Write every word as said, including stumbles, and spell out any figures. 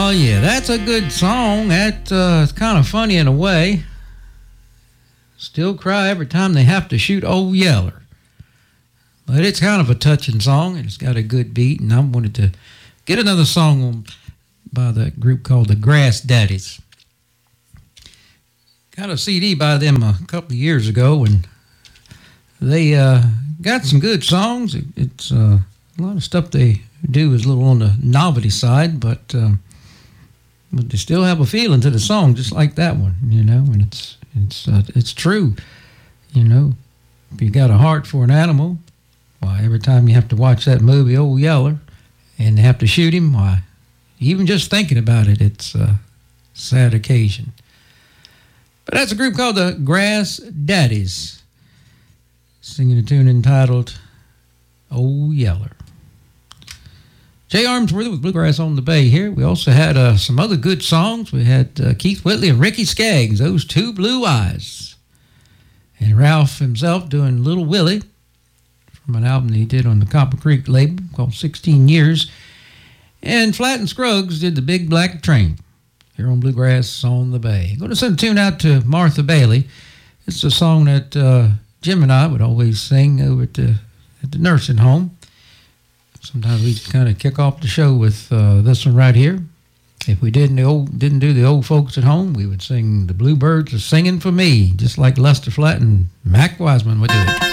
Oh, yeah, that's a good song. That, uh, it's kind of funny in a way. Still cry every time they have to shoot Old Yeller. But it's kind of a touching song, and it's got a good beat, and I wanted to get another song on by the group called the Grass Daddies. Got a C D by them a couple of years ago, and they uh, got some good songs. It, it's uh, a lot of stuff they do is a little on the novelty side, but, um, but they still have a feeling to the song, just like that one, you know, and it's it's uh, it's true, you know. If you got a heart for an animal, why, every time you have to watch that movie, Old Yeller, and they have to shoot him, why, even just thinking about it, it's a sad occasion. But that's a group called the Grass Daddies, singing a tune entitled Old Yeller. Jay Armsworth with Bluegrass on the Bay here. We also had uh, some other good songs. We had uh, Keith Whitley and Ricky Skaggs, Those Two Blue Eyes. And Ralph himself doing Little Willie from an album that he did on the Copper Creek label called sixteen years. And Flatt and Scruggs did The Big Black Train here on Bluegrass on the Bay. I'm going to send a tune out to Martha Bailey. It's a song that uh, Jim and I would always sing over at the, at the nursing home. Sometimes we kind of kick off the show with uh, this one right here. If we didn't the old, didn't do the old folks at home, we would sing The Bluebirds Are Singing for Me, just like Lester Flatt and Mac Wiseman would do it.